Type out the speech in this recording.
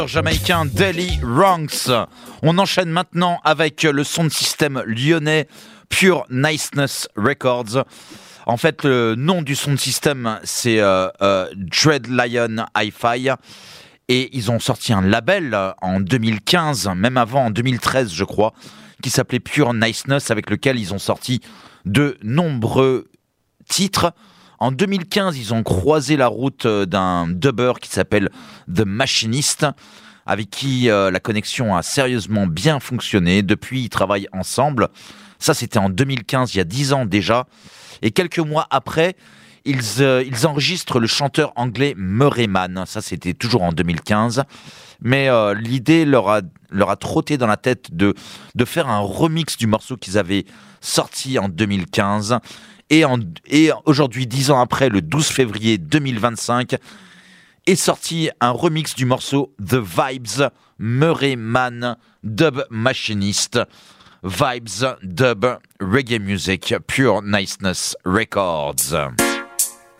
Jamaïcain Delly Ranks. On enchaîne maintenant avec le son de système lyonnais Pure Niceness Records. En fait, le nom du son de système, c'est Dread Lion Hi-Fi. Et ils ont sorti un label en 2015, même avant, en 2013, je crois, qui s'appelait Pure Niceness, avec lequel ils ont sorti de nombreux titres. En 2015, ils ont croisé la route d'un dubber qui s'appelle The Machinist, avec qui la connexion a sérieusement bien fonctionné. Depuis, ils travaillent ensemble. Ça, c'était en 2015, il y a 10 ans déjà. Et quelques mois après, ils enregistrent le chanteur anglais Murray Mann. Ça, c'était toujours en 2015. Mais l'idée leur a trotté dans la tête de faire un remix du morceau qu'ils avaient sorti en 2015. Et aujourd'hui, 10 ans après, le 12 février 2025, est sorti un remix du morceau The Vibes, Murray Mann, Dub Machinist. Vibes, Dub, Reggae Music, Pure Niceness Records.